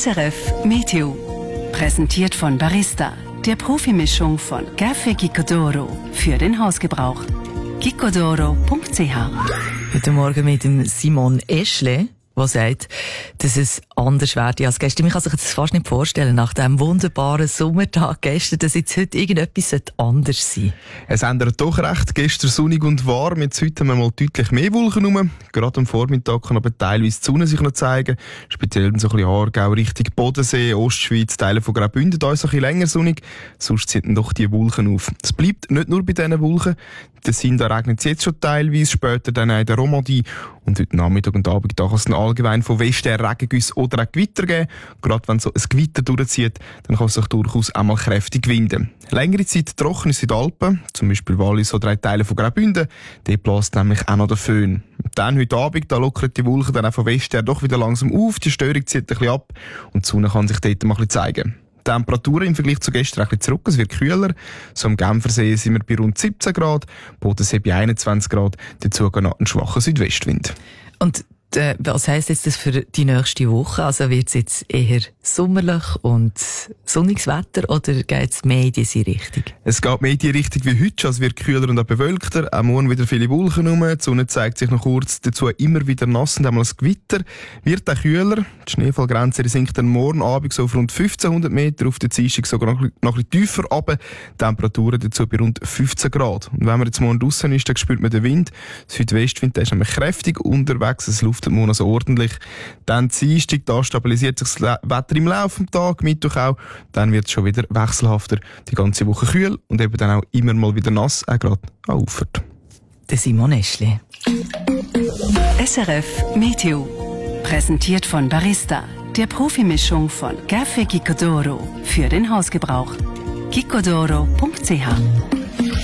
SRF Meteo. Präsentiert von Barista, der Profimischung von Café Gicodoro für den Hausgebrauch. gicodoro.ch. Heute Morgen mit dem Simon Eschle, der sagt, dass es anders werde als gestern. Ich kann sich das fast nicht vorstellen, nach diesem wunderbaren Sommertag gestern, dass jetzt heute irgendetwas anders sein sollte. Es ändert doch recht. Gestern sonnig und warm, jetzt heute haben wir mal deutlich mehr Wolken rum. Gerade am Vormittag kann aber teilweise die Sonne sich noch zeigen. Speziell so ein bisschen Aargau, Richtung Bodensee, Ostschweiz, Teile von Graubünden, da ist es ein bisschen länger sonnig. Sonst ziehen doch die Wolken auf. Es bleibt nicht nur bei diesen Wolken. Da regnet es jetzt schon teilweise, später dann auch in der Romandie. Und heute Nachmittag und Abend kann es dann allgemein von Westen her Regengüsse oder auch Gewitter geben. Gerade wenn so ein Gewitter durchzieht, dann kann es sich durchaus auch mal kräftig winden. Längere Zeit trocken ist in den Alpen, zum Beispiel Wallis oder Teile von Graubünden. Dort bläst nämlich auch noch der Föhn. Und dann heute Abend, da lockern die Wolken dann auch von Westen her doch wieder langsam auf. Die Störung zieht ein bisschen ab und die Sonne kann sich dort mal ein bisschen zeigen. Die Temperaturen im Vergleich zu gestern ein bisschen zurück, es wird kühler. So am Genfersee sind wir bei rund 17 Grad, Bodensee bei 21 Grad, dazu geht noch ein schwacher Südwestwind. Und was heisst jetzt das für die nächste Woche? Also wird es jetzt eher sommerlich und sonniges Wetter oder geht es mehr in diese Richtung? Es geht mehr in die Richtung wie heute, es wird kühler und auch bewölkter. Auch morgen wieder viele Wolken rum, die Sonne zeigt sich noch kurz, dazu immer wieder nass und einmal ein Gewitter. Wird auch kühler, die Schneefallgrenze sinkt dann morgen Abend so auf rund 1500 Meter, auf der Dienstag sogar noch ein bisschen tiefer runter. Temperaturen dazu bei rund 15 Grad. Und wenn man jetzt morgen draussen ist, dann spürt man den Wind. Der Südwestwind, der ist nämlich kräftig unterwegs, es luftet morgen so ordentlich. Dann Dienstag, da stabilisiert sich das Wetter im Laufe des Tages, Mittwoch auch. Dann wird es schon wieder wechselhafter, die ganze Woche kühl und eben dann auch immer mal wieder nass, auch gerade an Ufert. Der Simon Eschle. SRF Meteo. Präsentiert von Barista, der Profimischung von Café Gicodoro für den Hausgebrauch. gicodoro.ch